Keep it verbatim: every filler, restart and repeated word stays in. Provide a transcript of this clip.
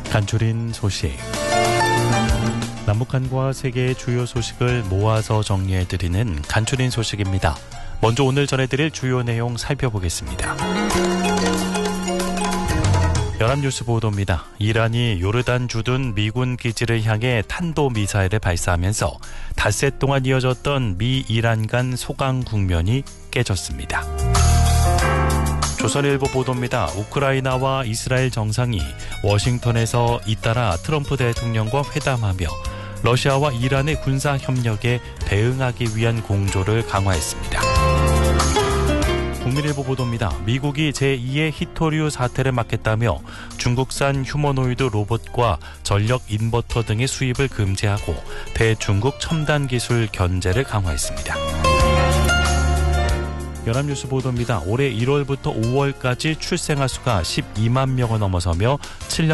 간추린 소식. 남북한과 세계의 주요 소식을 모아서 정리해드리는 간추린 소식입니다. 먼저 오늘 전해드릴 주요 내용 살펴보겠습니다. 연합뉴스 보도입니다. 이란이 요르단 주둔 미군 기지를 향해 탄도미사일을 발사하면서 닷새 동안 이어졌던 미 이란 간 소강 국면이 깨졌습니다. 조선일보 보도입니다. 우크라이나와 이스라엘 정상이 워싱턴에서 잇따라 트럼프 대통령과 회담하며 러시아와 이란의 군사 협력에 대응하기 위한 공조를 강화했습니다. 국민일보 보도입니다. 미국이 제이의 히토류 사태를 막겠다며 중국산 휴머노이드 로봇과 전력 인버터 등의 수입을 금지하고 대중국 첨단 기술 견제를 강화했습니다. 연합뉴스 보도입니다. 올해 일월부터 오월까지 출생아 수가 십이만 명을 넘어서며 칠 년